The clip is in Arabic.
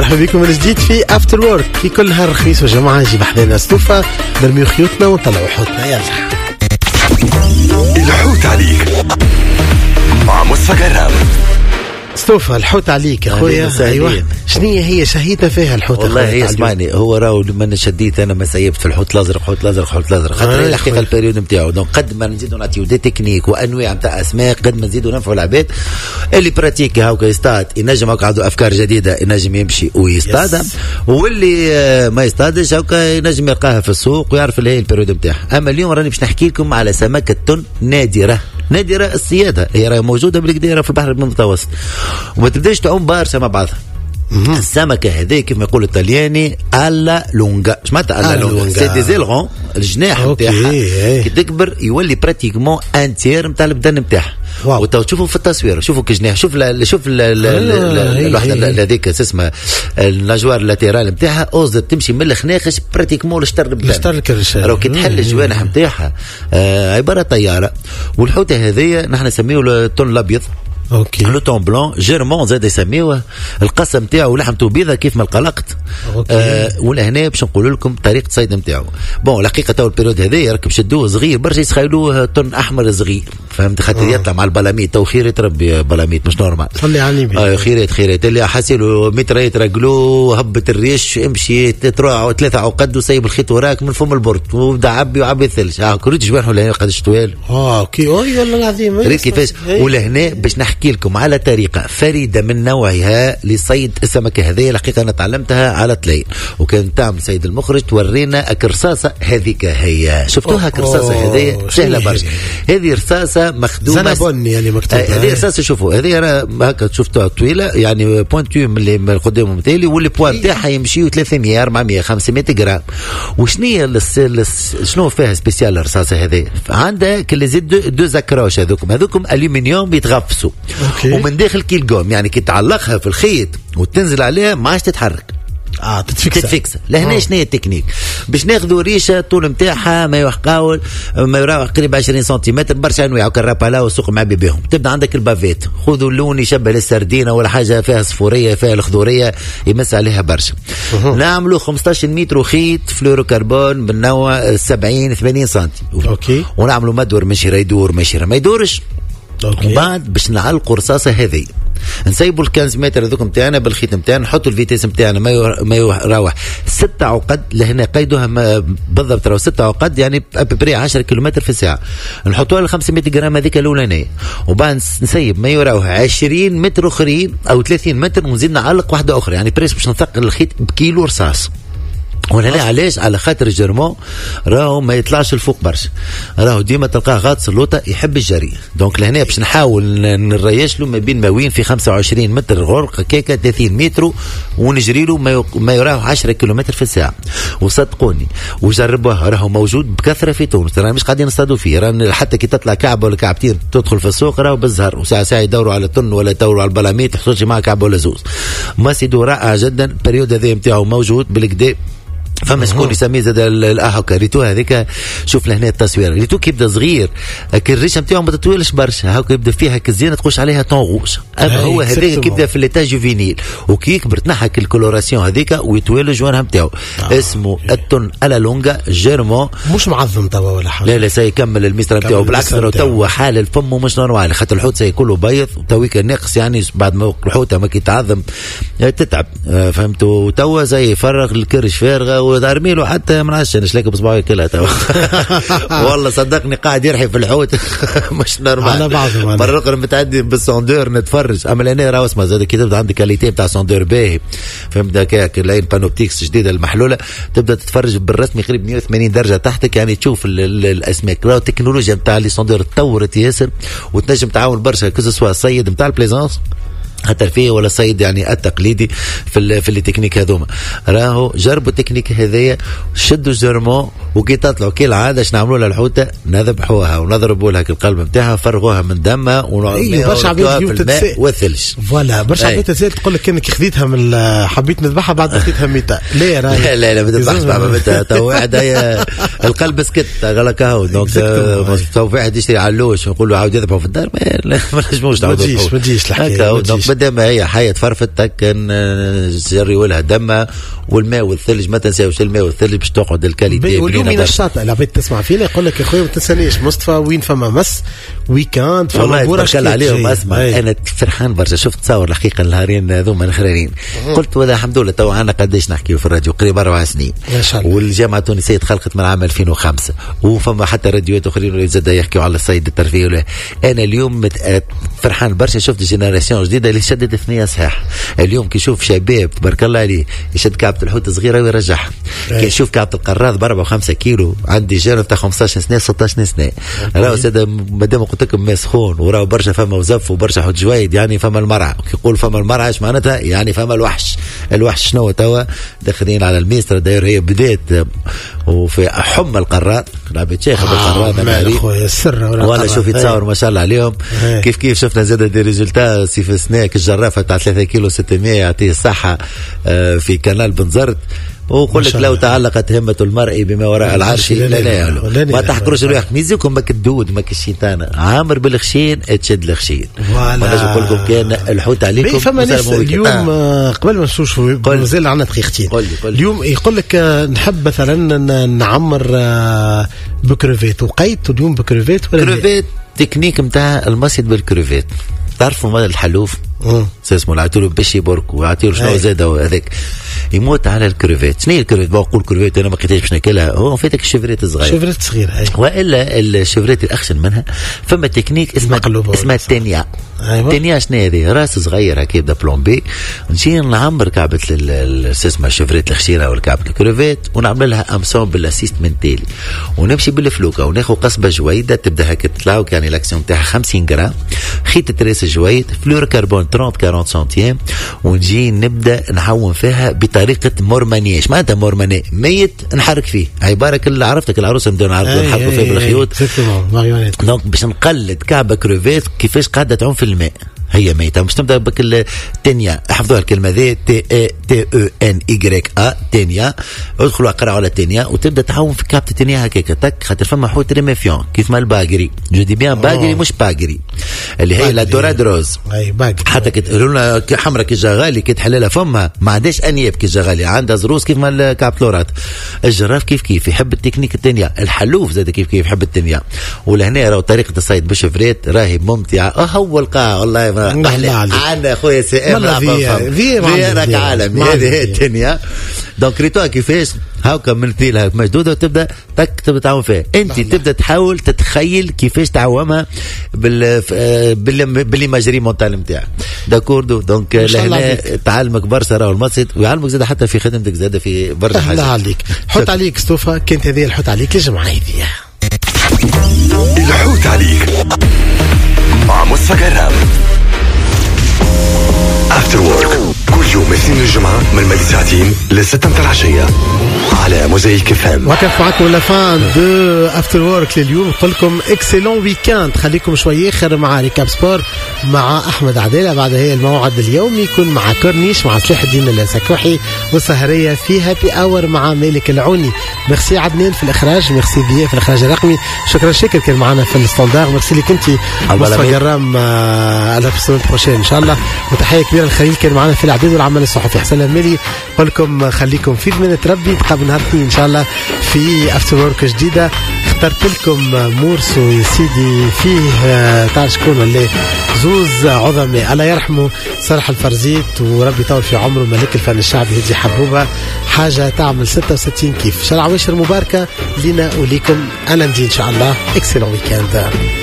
مرحبا بكم من جديد في افتر وورك. في كل نهار خميس وجمعة نجيب حدانا ستوفة نرميو خيوطنا ونطلعوا حوتنا. يلا الحوت عليك مع مصطفى قرام. ستوفة الحوت عليك يا خويا. ايوه شنية هي شهيدة فيها الحوت؟ والله هي اسمعني، هو راهو لما شديت انا ما سيبت في الحوت الازرق خاطر الحقيقه البريود نتاعو. دونك قد ما نزيدو نعطيو دي تكنيك وانواع نتاع اسماء، قد ما نزيدو ننفعوا العباد اللي براتيكي هاكا يصطاد ينجم هاكا عنده افكار جديده ينجم يمشي ويصطادها، واللي ما يصطادش هاكا ينجم يلقاها في السوق ويعرف اللي هي البريود نتاعها. اما اليوم راني باش نحكي لكم على سمكه نادره الصياده، هي راهي موجوده بالكدا في البحر المتوسط وما تبداش تعوم برشا مع بعضها. السمكه هذه كيف ما يقول الطلياني الا لونغا. شمعناتها الا لونغا؟ سي دي زيلغون، الجناح نتاعها كي تكبر يولي براتيكمون انتير نتاع البدن نتاعها. وتو تشوفوا في التصوير، شوفوا كجناح، شوف الوحده هذيك اسمها النجوار اللاتيرال نتاعها اوزت تمشي من الخناخش براتيكمون لشطر البدن. راهو كي تحل الجوانح نتاعها عباره طياره. والحوته هذه نحن نسميوه التون الابيض، اوكي لو تون بلون جيرمون زاد يسميوه. القصه نتاعو لحمته بيضه كيف ما القلقت. ولهنا باش نقول لكم طريقه الصيد نتاعو. بون الحقيقه تو البيريود هذايا راكم شدوه صغير برشا، يسخيلوه تون احمر صغير، فهمت؟ خاطر يطلع مع البلاميت. تو خيرات ربي بلاميت مش نورمال، صلي على النبي. خيرات اللي حاسيلو متر يترقلوه هبط الريش امشي تروح 3 عقد وسيب الخيط وراك من فم البرد وبدا عبي الثلج. كريت جوانحو لهنا قداش طوال. اوكي والله العظيم ريت كيفاش. ولهنا باش نحكي لكم على طريقه فريده من نوعها لصيد السمكه هذه. الحقيقه انا تعلمتها على طلين، وكان تعمل سيد المخرج تورينا الكرصاصه هذيك. هي شفتوها الكرصاصه هذه سهله برشا. هذه رصاصه مخدومه زنبوني يعني مكتوب. هذه رصاصه شوفوا هذه هكا شفتوها طويله يعني بوينتو من اللي قدامهم مثالي، واللي بوان تاعها يمشيو 300 400 500 جرام. وشنية شنو فيها سبيسيال الرصاصه هذه؟ عندها كل زيد دو زكروش هذوكم الومنيوم بيتغفسوا ومن داخل كيلقوم، يعني كي تعلقها في الخيط وتنزل عليها ما عادش تتحرك. تتفكس. لهنا شنو هي التكنيك؟ باش ناخذوا ريشه طول نتاعها ما يحقاول ما يراوح قريب 20 سنتيمتر. برشا انواع كالرابالا والسوق معبي بهم. تبدا عندك البافيت، خذوا اللون يشبه للسردينه ولا حاجه فيها صفوريه فيها الخضوريه يمس عليها برشا. نعملوا 15 متر خيط فلوروكربون بالنوع 70 80 سم. اوكي. ونعملوا مدور ماشي يدور ماشي ما يدورش. وبعد باش نعلقوا رصاصه هذه نسيبوا ال 15 متر هذوك نتاعنا بالخيط نتاعنا، نحطوا الفيتيس نتاعنا ما يراوح 6 عقد. لهنا قيدوها بالضبط راهو 6 عقد يعني ابري 10 كيلومتر في الساعه. نحطوها ل 500 جرام هذيك الاولانيه، وبعد نسيب ما يراوح 20 متر اخرين او 30 متر ونزيد نعلق واحده اخرى، يعني بريس باش نثقل الخيط بكيلو رصاص. ولا علاش؟ على خاطر الجرمون راهو ما يطلعش الفوق برشا، راهو ديما تلقاه غاطس اللوطه يحب الجري. دونك لهنا باش نحاول نريش له ما بين ماوين في 25 متر غرق كيكه 30 متر ونجري له ما يراه 10 كيلومتر في الساعه. وصدقوني وجربوها راهو موجود بكثره في تونس، رانا مش قاعدين نصطادوا فيه. رانا حتى كي تطلع كعبه ولا كعبتين تدخل في السوق راهو بالزهر، وساعه يدوروا على طن ولا يدوروا على البلاميت تحصلش معها كعبه ولا زوز. مصيدو رائع جدا. البريود هذا نتاعو موجود بالكدا. فما شكون يسميه زاد الأهوكا ريتو هذيك. شوف لهنا التصوير ريتو كي يبدا صغير الريشه نتاعو ما تطولش برشا، هاكا يبدا فيها كزينه تخش عليها طون روج. اما هو هذاك كي يبدا في ليتا جوفينيل وكي يكبر تنحك الكولوراسيون هذيك ويتوالى الجوانح نتاعو. اسمه التون الا لونغا جيرمون. مش معظم توا ولا حاجه. لا سيكمل المستر نتاعو بالعكس راهو توا حال الفم مش نورمال، خاطر الحوت سيكون بيض وتويك ناقص يعني بعد ما الحوته ما كي تعظم تتعب، فهمتوا؟ توا زي يفرغ الكرش فارغه ودار له حتى ما نعرفش نشلاك بصباعي كلها توا. والله صدقني قاعد يرحي في الحوت مش نورمال. على بعضهم مرة أخرى متعدي بالسوندور نتفرج. أما لأن راهو اسمها زاد كي تبدا عندك كاليتي بتاع سوندور باهي، فهمت هكاك العين بانوبتيكس جديدة المحلولة، تبدا تتفرج بالرسمي قريب 180 درجة تحتك، يعني تشوف الأسماك. راهو التكنولوجيا نتاع لي سوندور تطورت ياسر وتنجم تعاون برشا كسوا الصيد نتاع البليزانس الترفيه ولا صيد يعني التقليدي في التكنيك هذوما. راهو جربوا التكنيك هذايا، شدوا الجرمون وكي تطلعوا كي العاده اش نعملوا لها الحوته نذبحوها ونضربوا لها القلب نتاعها فرغوها من دمها ونعملوها برشا عباد في الماء والثلج. فوالا برشا عباد تسال تقول لك كانك خذيتها من حبيت نذبحها بعد خذيتها ميتة. لا لا ما تذبحش بعد ميتة. تو واحد القلب سكت قال لك اهو. دونك تو واحد يشتري علوش ويقول له عاود يذبحوا في الدار ما نجموش ما تجيش الحكايه. بدل ما هي حية فرفتك كان جري ولها دمها. والماء والثلج ما تنساوش الماء والثلج باش تقعد الكاليتي. واليوم من الشاطئ العباد تسمع فينا يقول لك يا خويا ما تنسانيش مصطفى وين فما مس ويكاند فما بورش عليهم. اسمع انا فرحان برشا شفت تصور الحقيقه النهارين هذوما الاخرين قلت ولا الحمد لله تو عندنا قداش نحكيو في الراديو قريب 4 سنين والجامعه التونسيه تخلقت من عام 2005 وفما حتى راديوات اخرين زاد يحكيوا على الصيد الترفيهي. انا اليوم فرحان برشا شفت جينيراسيون جديده اللي شدت ثنيه صحيح. اليوم كي يشوف شباب تبارك الله عليه يشد كعبه الحوت صغيره ويرجعها كي يشوف كعبه القراض ب 4 و5 كيلو. عندي جيران تاع 15 سنه 16 سنه راهو ساده مادام قلت لكم ما سخون وراهو برشا فما وزف وبرشا حوت جويد يعني فما المرعى. كي يقول فما المرعى ايش معناتها يعني فما الوحش. الوحش شنو توا داخلين على الميستر داير هي بدات وفي حمى القراط لعبت شيخ بالقراط خويا السر ولا شوف يتصور ما شاء الله عليهم. كيف شفنا زاد دي ريزولتا سي سناك الجرافه تاع 3 كيلو 600 يعطيه الصحه في كنال بنزرت. وقل لك لو تعلقت همة المرء بما وراء العرش لا ما تحكروش روحك ميزيكم ماك الدود ماك الشيطان عامر بالخشين تشد الخشين. وانا نقول لكم كان الحوت عليكم. فما ناس اليوم قبل ما نشوفوا مازال عندنا دقيقتين. اليوم يقول لك نحب مثلا نعمر بكروفيت وقيت اليوم بكروفيت ولا كروفيت تكنيك نتاع المصيد بالكروفيت. تعرفوا الحلوف اسمه العتولو بشي برك وعطيله شنو زاد هذاك يموت على الكروفيت. شنو هي الكروفيت؟ بقول كروفيت انا ما لقيتهاش باش ناكلها. هو فاتك الشفريت الصغير شفريت صغير والا الشفريت الاخشن منها. فما تكنيك اسمها التنيا. التنيا شنو هذه؟ راس صغير هكا يبدا بلومبي نجي نعمر كعبه اسمها الشفريت الخشيره ولا كعبه الكروفيت ونعمل لها امسون بالاسيست من تيلي ونمشي بالفلوكه وناخذ قصبه جويده تبدا هكا تطلع يعني لاكسيون تاعها 50 غرام خيط راس جويد فلور كربون 30-40 سنتيم ونجي نبدا نعوم فيها بطريقه مورمانيش. معناتها مورماني ميت نحرك فيه عباره اللي عرفتك العروسه نبداو نحركوا فيه بالخيوط دونك باش نقلد كعبه كروفيت كيفاش قاعده تعوم في الماء. هي ميته مش تبدا بك التنيا. احفظوها الكلمه ذي TENYA تنيا. ادخلوا اقراوا على التنيا وتبدا تعوم في كابت التنيا هكاك تك خاطر فما حوت ريميفيون كيف ما الباغري جو دي بيان باغري مش باغري اللي هي لا دوراد روز حتى كتقولوا لنا حمرا كي جغالي كي تحللها فما ما عندهاش انياب كي جغالي عندها زروس كيف ما الكابلورات. الجراف كيف يحب التكنيك التنيا. الحلوف زاد كيف يحب التنيا. ولهنا راهو طريقه الصيد بالشفريت راهي ممتعه. هو القاع والله عندنا اخويا سي ام فيك عالم هذه هي الدنيا. دونك ريتوها كيفاش هاكا من ثيلها مشدوده وتبدا تبدا تعوم فيها. انت تبدا تحاول تتخيل كيفاش تعومها بالليماجري مونتال نتاعك داكوردو. دونك لهنا تعلمك برشا راهو المصيد ويعلمك زاد حتى في خدمتك زاد في برشا حاجات. الله عليك. حط عليك ستوفا كانت هذه الحط عليك الجمعه هذه الحوت عليك مع مصطفى كرام افتر وورك كل يوم اثنين الجمعة من مدى ساعتين ل6 متاع العشية على موزايك فام. وقف معكم لافان دو افتر وورك لليوم. نقول لكم اكسلون ويكاند. خليكم شوية خير مع ريكاب سبور مع احمد عدالة. بعد هي الموعد اليومي يكون مع كورنيش مع صلاح الدين السكوحي والسهرية في هابي اور مع مالك العوني. ميرسي عدنان في الاخراج ميرسي بيه في الاخراج الرقمي. شكرا شاكر كان معنا في الستاندار. ميرسي لك انت مصطفى كرام على السنة البروشين ان شاء الله. وتحية كبيرة الخليل كان معنا في العديد والعمل الصحفي حسن المالي. نقول لكم خليكم في ذمة ربي. نتقابل نهار الاثنين ان شاء الله في افتر وورك جديده. اخترت لكم مورسو يا سيدي فيه تاع شكون ولا زوز عظماء الله يرحمه صالح الفرزيت وربي يطول في عمره ملك الفن الشعبي هدي حبوبه. حاجه تعمل 66 كيف. شرع وشر مباركه لنا وليكم. انا ندي ان شاء الله اكسلون ويكاند.